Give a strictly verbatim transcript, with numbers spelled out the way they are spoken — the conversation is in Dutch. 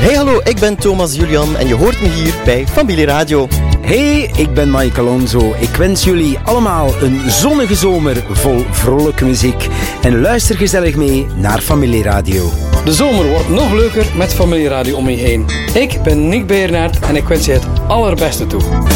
Hey hallo, ik ben Thomas Julian en je hoort me hier bij Familie Radio. Hey, ik ben Mike Alonso. Ik wens jullie allemaal een zonnige zomer vol vrolijke muziek. En luister gezellig mee naar Familie Radio. De zomer wordt nog leuker met Familie Radio om je heen. Ik ben Nick Beernaert en ik wens je het allerbeste toe.